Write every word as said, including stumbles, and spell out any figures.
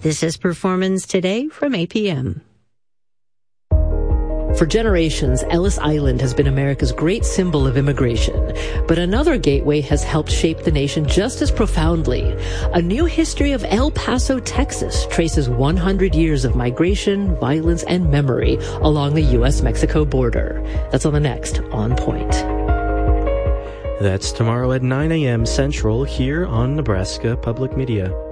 This is Performance Today from A P M. For generations, Ellis Island has been America's great symbol of immigration. But another gateway has helped shape the nation just as profoundly. A new history of El Paso, Texas traces one hundred years of migration, violence, and memory along the U S Mexico border. That's on the next On Point. That's tomorrow at nine a.m. Central here on Nebraska Public Media.